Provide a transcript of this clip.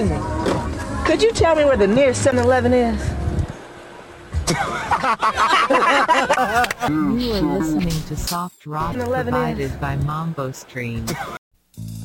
Excuse me. Could you tell me where the nearest 7-Eleven is? You are listening to Soft Rock provided by Mambo Stream.